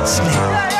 sny.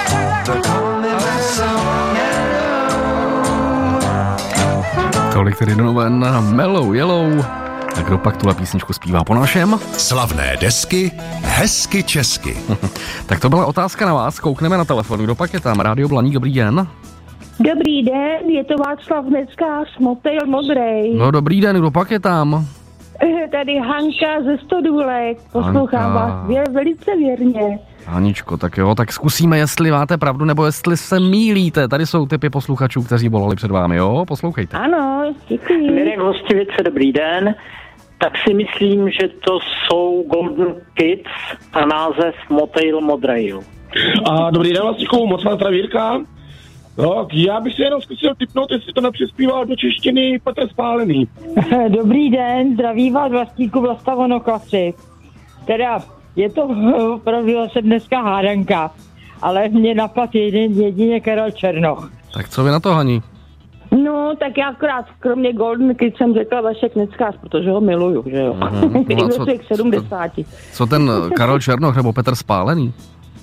Tolik tedy do noven Mellow Yellow. A kdo pak tuhle písničku zpívá po našem? Slavné desky, hezky česky. Tak to byla otázka na vás, koukneme na telefon. Kdo pak je tam? Rádio Blaník, dobrý den. Dobrý den, je to Václav Neckář, Motýl modrej. No dobrý den, kdo pak je tam? Tady Hanka ze Stodůlek, poslouchám Hanka. vás velice věrně. Haničko, tak jo, tak zkusíme, jestli máte pravdu, nebo jestli se mýlíte. Tady jsou typy posluchačů, kteří volali před vámi, jo? Poslouchejte. Ano, děkuji. Mirek Hostivice, dobrý den. Tak si myslím, že to jsou Golden Kids a název Motýl modrej. A dobrý den, Vlastíku, moc vás zdraví Jirka. No, já bych si jenom zkusil tipnout, jestli to nepřispíval do češtiny Petr Spálený. Dobrý den, zdraví vás Vlastíku Vlastavono Klasik. Teda, je to opravdu zase dneska hádanka, ale mě napadl jedině Karel Černoch. Tak co vy na to, Hani? No, tak já akorát kromě Golden Kids jsem řekla Vašek Neckář, protože ho miluju, že jo. No a I k 70. Co ten Karel Černoch nebo Petr Spálený?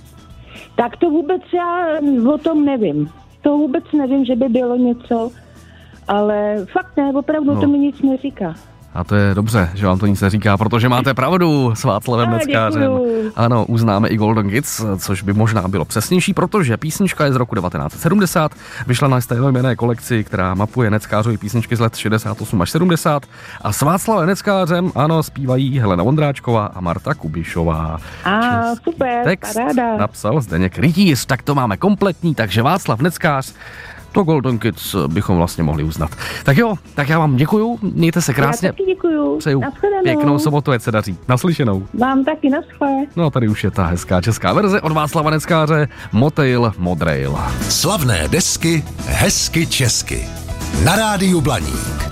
Tak to vůbec já o tom nevím. To vůbec nevím, že by bylo něco, ale fakt ne, opravdu to mi nic neříká. A to je dobře, že vám to nic neříká, protože máte pravdu s Václavem Neckářem. Děkuju. Ano, uznáme i Golden Kids, což by možná bylo přesnější, protože písnička je z roku 1970, vyšla na stejnojmenné kolekci, která mapuje Neckářovy písničky z let 68 až 70 a s Václavem Neckářem, ano, zpívají Helena Vondráčková a Marta Kubišová. Super, Text paráda. napsal Zdeněk Rytíř, tak to máme kompletní, takže Václav Neckář, to Golden Kids bychom vlastně mohli uznat. Tak jo, tak já vám děkuju, mějte se krásně. Já taky děkuju. Přeju Nashledanou. pěknou sobotu, ať se daří. Naslyšenou. Vám taky naschle. No tady už je ta hezká česká verze od Václava Neckáře, Motýl modrej. Slavné desky, hezky česky. Na rádiu Blaník.